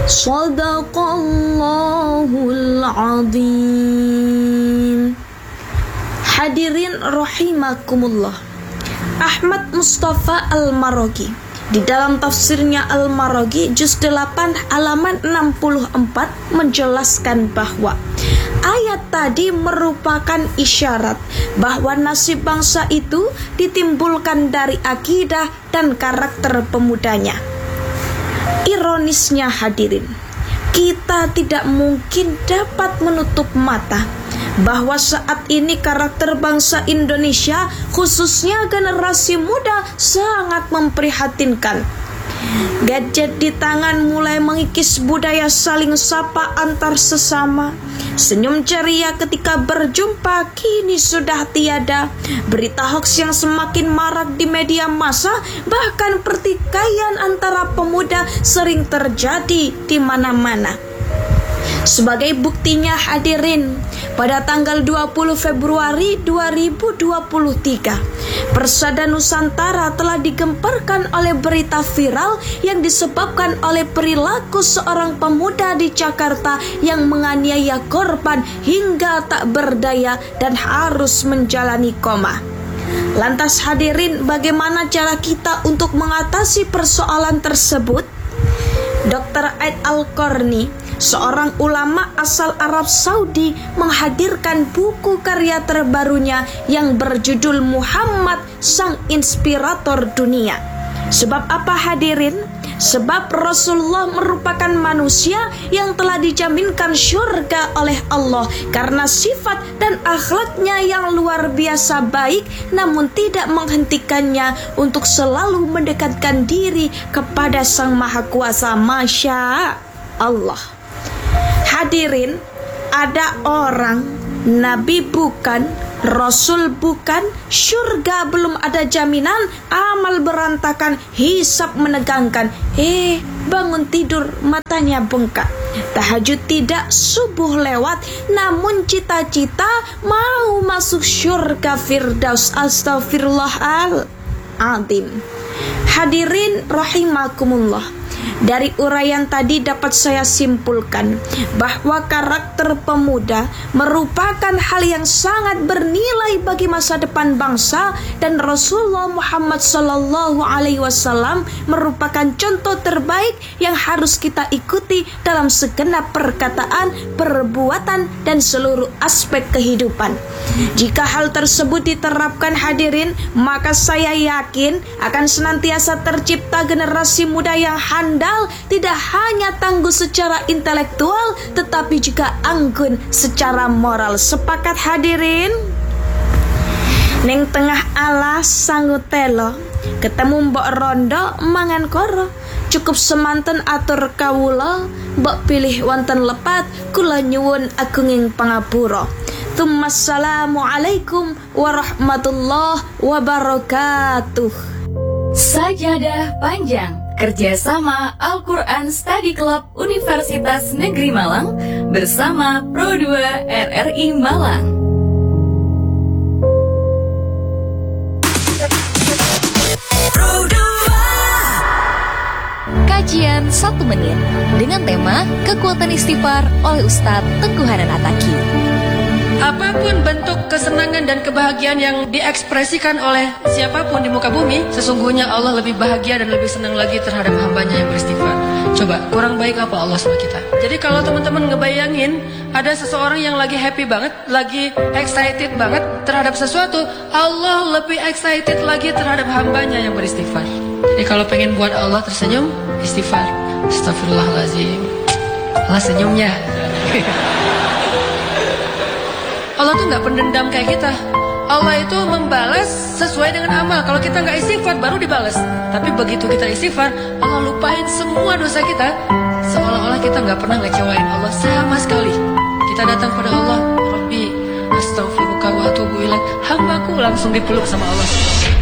Shadaqallahul azim. Hadirin rahimakumullah, Ahmad Mustafa Al-Maraghi di dalam tafsirnya Al-Maraghi juz 8 halaman 64 menjelaskan bahwa ayat tadi merupakan isyarat bahwa nasib bangsa itu ditimbulkan dari akidah dan karakter pemudanya. Ironisnya hadirin, kita tidak mungkin dapat menutup mata bahwa saat ini karakter bangsa Indonesia, khususnya generasi muda, sangat memprihatinkan. Gadget di tangan mulai mengikis budaya saling sapa antar sesama. Senyum ceria ketika berjumpa kini sudah tiada. Berita hoaks yang semakin marak di media massa, bahkan pertikaian antara pemuda sering terjadi di mana-mana. Sebagai buktinya hadirin, pada tanggal 20 Februari 2023, Persada Nusantara telah digemparkan oleh berita viral yang disebabkan oleh perilaku seorang pemuda di Jakarta yang menganiaya korban hingga tak berdaya dan harus menjalani koma. Lantas hadirin, bagaimana cara kita untuk mengatasi persoalan tersebut? Dr. Aid Al-Qarni, seorang ulama asal Arab Saudi, menghadirkan buku karya terbarunya yang berjudul Muhammad Sang Inspirator Dunia. Sebab apa hadirin? Sebab Rasulullah merupakan manusia yang telah dijaminkan syurga oleh Allah karena sifat dan akhlaknya yang luar biasa baik, namun tidak menghentikannya untuk selalu mendekatkan diri kepada Sang Maha Kuasa. Masya Allah. Hadirin, ada orang, nabi bukan, rasul bukan, syurga belum ada jaminan, amal berantakan, hisab menegangkan. Bangun tidur matanya bengkak, tahajud tidak, subuh lewat, namun cita-cita mau masuk syurga firdaus. Astagfirullahaladzim. Hadirin rahimakumullah, dari uraian tadi dapat saya simpulkan bahwa karakter pemuda merupakan hal yang sangat bernilai bagi masa depan bangsa, dan Rasulullah Muhammad SAW merupakan contoh terbaik yang harus kita ikuti dalam segenap perkataan, perbuatan, dan seluruh aspek kehidupan. Jika hal tersebut diterapkan hadirin, maka saya yakin akan senantiasa tercipta generasi muda yang handal, tidak hanya tangguh secara intelektual, tetapi juga anggun secara moral. Sepakat hadirin? Neng tengah alas sangutelo, ketemu mbok rondo mangan koro, cukup semanten atur kawula, mbok pilih wonten lepat, kula nyuwun agunging pangapura. Assalamualaikum warahmatullahi wabarakatuh. Sajadah panjang kerjasama Al-Quran Study Club Universitas Negeri Malang bersama Pro2 RRI Malang. Kajian 1 menit dengan tema Kekuatan Istighfar oleh Ustadz Tengku Hanan Ataki. Apapun bentuk kesenangan dan kebahagiaan yang diekspresikan oleh siapapun di muka bumi, sesungguhnya Allah lebih bahagia dan lebih senang lagi terhadap hambanya yang beristighfar. Coba, kurang baik apa Allah sama kita? Jadi kalau teman-teman ngebayangin ada seseorang yang lagi happy banget, lagi excited banget terhadap sesuatu, Allah lebih excited lagi terhadap hambanya yang beristighfar. Jadi kalau pengen buat Allah tersenyum, istighfar. Astagfirullahaladzim. Allah senyumnya. Allah tuh gak pendendam kayak kita. Allah itu membalas sesuai dengan amal. Kalau kita gak istighfar baru dibalas. Tapi begitu kita istighfar, Allah lupain semua dosa kita, seolah-olah kita gak pernah ngecewain Allah sama sekali. Kita datang pada Allah, Rabbi astaghfiruka wa atubu ilaik, hambaku langsung dipeluk sama Allah.